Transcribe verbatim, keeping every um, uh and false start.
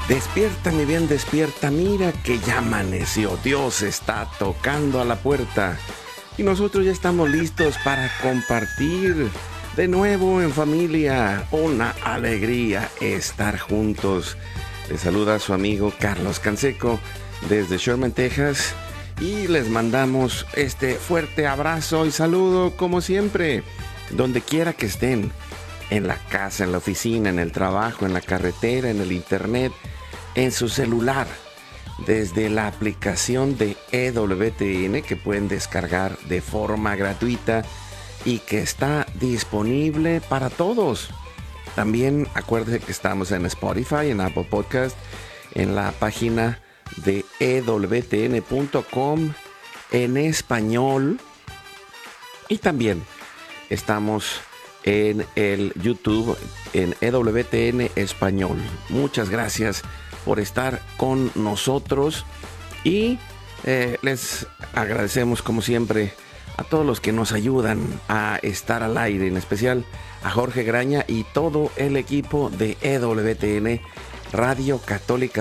Despierta, mi bien, despierta, mira que ya amaneció, Dios está tocando a la puerta y nosotros ya estamos listos para compartir de nuevo en familia. Una alegría estar juntos. Les saluda su amigo Carlos Canseco desde Sherman, Texas, y les mandamos este fuerte abrazo y saludo como siempre, donde quiera que estén, en la casa, en la oficina, en el trabajo, en la carretera, en el internet, en su celular, desde la aplicación de E W T N que pueden descargar de forma gratuita y que está disponible para todos. También acuérdense que estamos en Spotify, en Apple Podcast, en la página de E W T N punto com en español, y también estamos en el YouTube en E W T N Español. Muchas gracias por estar con nosotros y eh, les agradecemos como siempre a todos los que nos ayudan a estar al aire, en especial a Jorge Graña y todo el equipo de E W T N Radio Católica